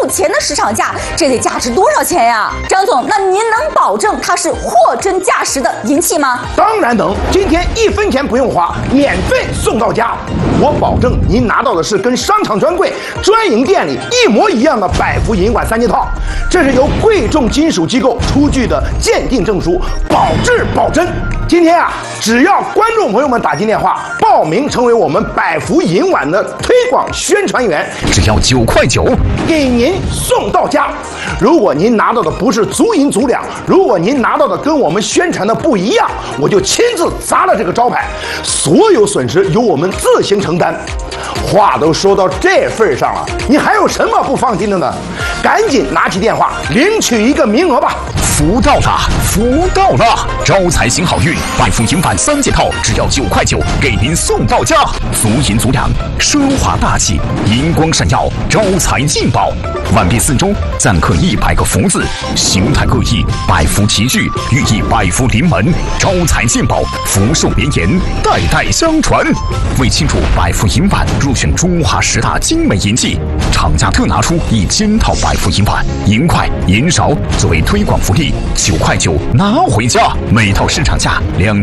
前的市场价，这得价值多少钱呀？张总，那您能保证它是货真价实的银器吗？ 当然能，今天1分钱不用花，免费送到家。我保证您拿到的是跟商场专柜、专营店里一模一样的百福银碗3件套，这是由贵重金属机构出具的鉴定证书，保质保真。今天啊，只要观众朋友们打进电话报名成为我们百福银碗的推广宣传员， 只要9块9， 给您送到家。如果您拿到的不是足银足两，如果您拿到的跟我们宣传的不一样，我就亲自砸了这个招牌，所有损失由我们自行承担。话都说到这份上了，你还有什么不放心的呢？赶紧拿起电话领取一个名额吧！ 福到了，福到了！招财行好运，百福银碗3件套，只要9块9，给您送到家。足银足两，奢华大气，银光闪耀，招财进宝。碗壁四周錾刻100个福字，形态各异，百福齐聚，寓意百福临门，招财进宝，福寿连延，代代相传。为庆祝百福银碗入选中华10大精美银器，厂家特拿出1000套百福银碗，银筷、银勺作为推广福利，9块9拿回家，每套市场价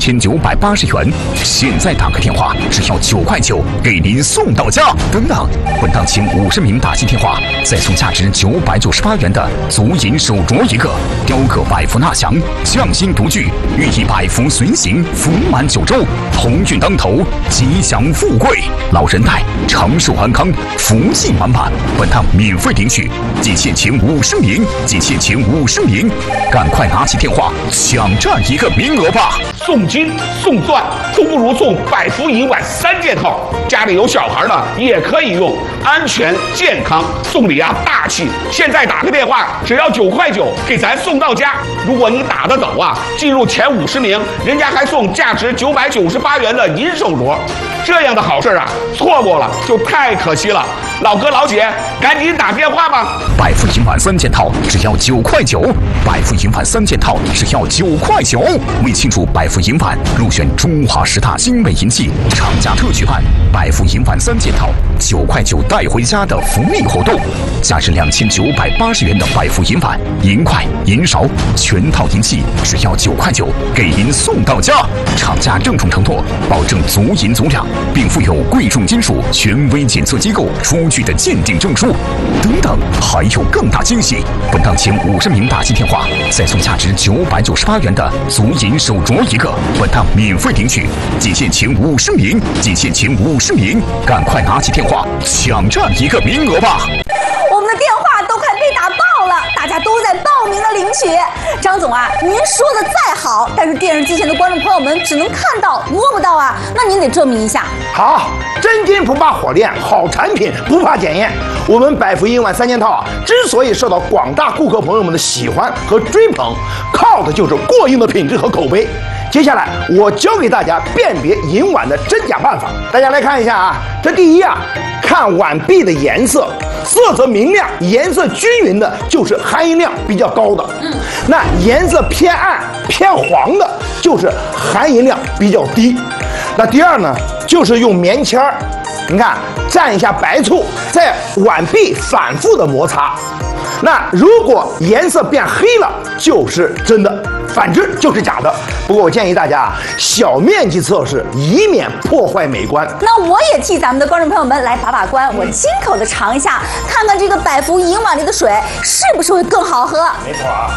2980元。现在打个电话，只要9块9，给您送到家。等等，本档请50名打进电话，再送价值998元的足银手镯1个，雕刻百福纳祥，匠心独具，寓意百福随行，福满9州，鸿运当头，吉祥富贵，老人带，长寿安康，福气满满。本趟免费领取，仅限前50名，仅限前50名，赶快拿起电话抢占一个名额吧！ 送金送钻都不如送百福银碗3件套，家里有小孩的也可以用，安全健康，送礼啊大气。现在打个电话，只要9块9，给咱送到家。如果你打得走啊，进入前50名，人家还送价值998元的银手镯。这样的好事啊，错过了就太可惜了。老哥老姐，赶紧打电话吧！ 百福银碗3件套只要9块9，百福银碗3件套只要9块9。为庆祝百福银碗入选中华10大精美银器，厂家特举办百福银碗3件套9块9带回家的福利活动，价值2980元的百福银碗、银筷、银勺全套银器只要9块9，给您送到家。厂家郑重承诺，保证足银足两，并附有贵重金属权威检测机构出具的鉴定证书。等等，还有更大惊喜！本档前50名打进电话，再送价值998元的足银手镯1个，本档免费领取，仅限前50名，仅限前50名，赶快拿起电话抢占一个名额吧！ 我们的电话都快被打爆了，大家都在报名了领取。张总啊，您说的再好，但是电视机前的观众朋友们只能看到摸不到啊，那您得证明一下。 好，真金不怕火炼，好产品不怕检验。我们百福银碗3件套啊，之所以受到广大顾客朋友们的喜欢和追捧，靠的就是过硬的品质和口碑。接下来我教给大家辨别银碗的真假办法，大家来看一下啊。这第一啊，看碗壁的颜色，色泽明亮、颜色均匀的，就是含银量比较高的。那颜色偏暗、偏黄的，就是含银量比较低。那第二呢，就是用棉签儿，你看蘸一下白醋，在碗壁反复的摩擦。那如果颜色变黑了，就是真的，反之就是假的。不过我建议大家小面积测试，以免破坏美观。 那我也替咱们的观众朋友们来把把关，我亲口的尝一下，看看这个百福银碗里的水是不是会更好喝。 没错啊。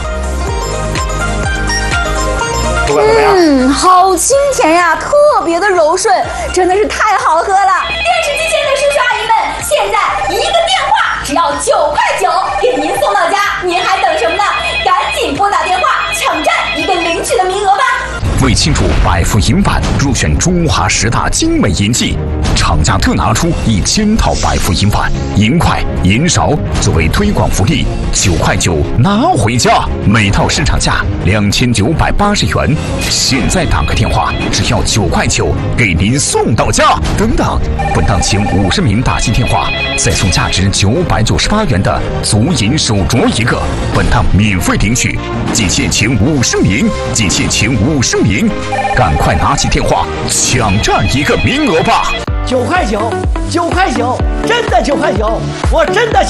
口感怎么样？ 好清甜呀，特别的柔顺，真的是太好喝了。电视机前的叔叔阿姨们，现在一个电话只要9块9，给您送到家，您还等什么呢？赶紧拨打电话，抢占一个领取的名额吧。 为庆祝百福银碗入选中华10大精美银器，厂家特拿出1000套百福银碗、银筷、银勺作为推广福利，9块9拿回家，每套市场价2980元。现在打个电话，只要9块9，给您送到家。等等，本档前50名打进电话，再送价值998元的足银手镯1个，本档免费领取，仅限前50名，仅限前50名。赶快拿起电话抢占一个名额吧！ 9块9，9块9，真的9块9，我真的。